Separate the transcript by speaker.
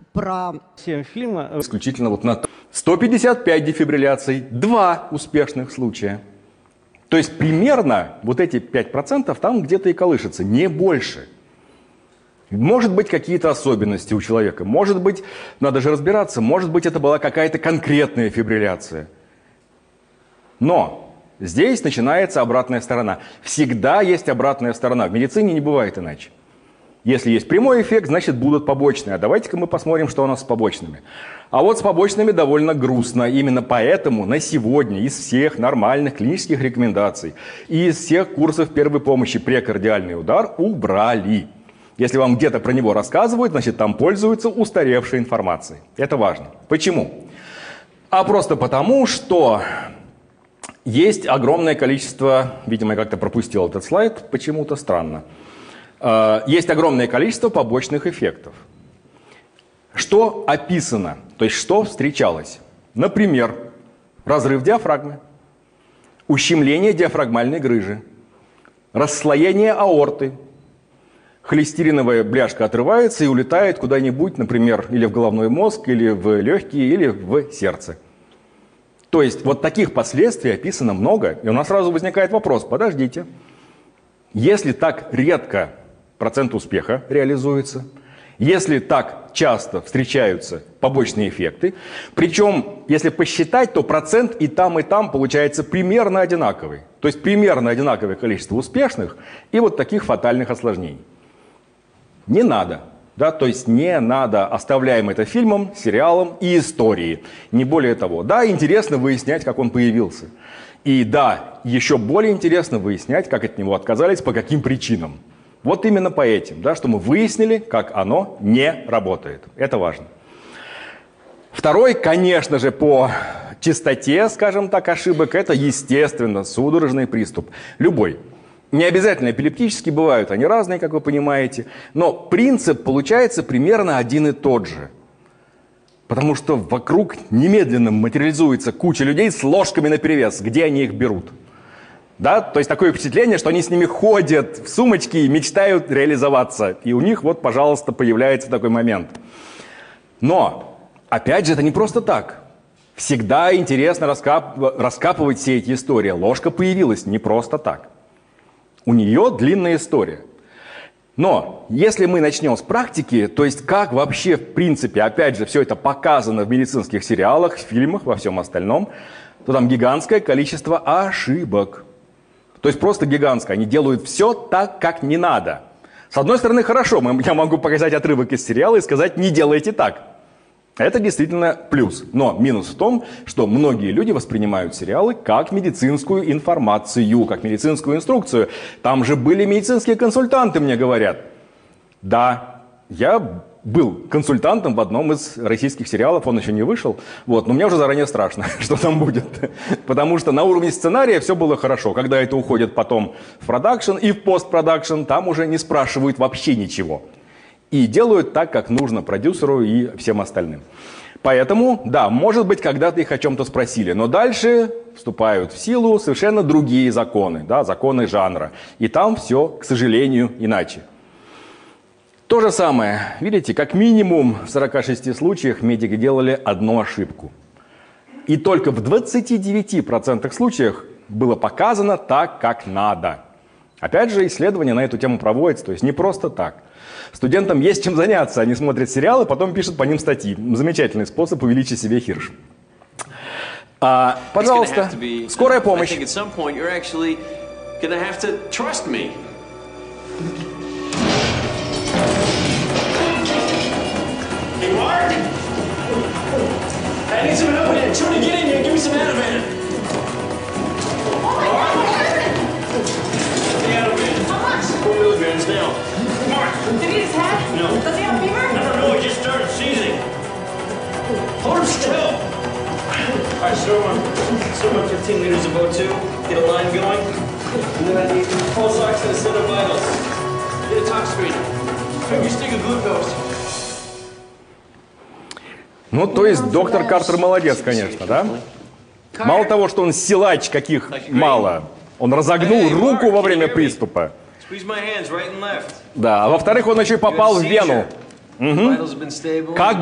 Speaker 1: про...
Speaker 2: фильма.
Speaker 3: Исключительно вот на 155 дефибрилляций, 2 успешных случая. То есть примерно вот эти 5% там где-то и колышется, не больше. Может быть, какие-то особенности у человека. Может быть, надо же разбираться, может быть, это была какая-то конкретная фибрилляция. Но здесь начинается обратная сторона. Всегда есть обратная сторона. В медицине не бывает иначе. Если есть прямой эффект, значит будут побочные. А давайте-ка мы посмотрим, что у нас с побочными. А вот с побочными довольно грустно. Именно поэтому на сегодня из всех нормальных клинических рекомендаций и из всех курсов первой помощи прекардиальный удар убрали. Если вам где-то про него рассказывают, значит там пользуются устаревшей информацией. Это важно. Почему? А просто потому, что есть огромное количество, видимо, я как-то пропустил этот слайд, почему-то странно. Есть огромное количество побочных эффектов. Что описано, то есть что встречалось? Например, разрыв диафрагмы, ущемление диафрагмальной грыжи, расслоение аорты, холестериновая бляшка отрывается и улетает куда-нибудь, например, или в головной мозг, или в легкие, или в сердце. То есть вот таких последствий описано много, и у нас сразу возникает вопрос, подождите, если так редко процент успеха реализуется, если так часто встречаются побочные эффекты, причем, если посчитать, то процент и там получается примерно одинаковый. То есть примерно одинаковое количество успешных и вот таких фатальных осложнений. Не надо. Да, то есть не надо, оставляем это фильмом, сериалом и историей. Не более того. Да, интересно выяснять, как он появился. И да, еще более интересно выяснять, как от него отказались, по каким причинам. Вот именно по этим, да, что мы выяснили, как оно не работает. Это важно. Второй, конечно же, по частоте, скажем так, ошибок, это, естественно, судорожный приступ. Любой. Не обязательно эпилептические, бывают они разные, как вы понимаете. Но принцип получается примерно один и тот же. Потому что вокруг немедленно материализуется куча людей с ложками наперевес. Где они их берут? Да? То есть такое впечатление, что они с ними ходят в сумочке и мечтают реализоваться. И у них вот, пожалуйста, появляется такой момент. Но, опять же, это не просто так. Всегда интересно раскапывать все эти истории. Ложка появилась не просто так. У нее длинная история. Но если мы начнем с практики, то есть как вообще в принципе, опять же, все это показано в медицинских сериалах, фильмах, во всем остальном, то там гигантское количество ошибок. То есть просто гигантское. Они делают все так, как не надо. С одной стороны, хорошо, я могу показать отрывок из сериала и сказать, не делайте так. Это действительно плюс. Но минус в том, что многие люди воспринимают сериалы как медицинскую информацию, как медицинскую инструкцию. Там же были медицинские консультанты, мне говорят. Да, я был консультантом в одном из российских сериалов, он еще не вышел, вот, но мне уже заранее страшно, что там будет. Потому что на уровне сценария все было хорошо. Когда это уходит потом в продакшн и в постпродакшн, там уже не спрашивают вообще ничего. И делают так, как нужно продюсеру и всем остальным. Поэтому, да, может быть, когда-то их о чем-то спросили, но дальше вступают в силу совершенно другие законы, да, законы жанра. И там все, к сожалению, иначе. То же самое, видите, как минимум в 46 случаях медики делали одну ошибку. И только в 29% случаев было показано так, как надо. Опять же, исследования на эту тему проводятся, то есть не просто так. Студентам есть чем заняться, они смотрят сериалы, потом пишут по ним статьи. Замечательный способ увеличить себе хирш. Пожалуйста, скорая помощь.
Speaker 4: Did he his head? No. Does he have a fever?
Speaker 5: I don't know, he just started seizing. Hold him still. All right, swim up 15 liters of O2, get a line going, and then I need pulse ox and a set of vitals. Get a tox screen. Maybe a stick of glucose.
Speaker 3: Ну, то есть доктор Картер молодец, конечно, да? Мало того, что он силач, каких мало, он разогнул руку во время приступа. Да, а во-вторых, он еще и попал в вену. Угу. Как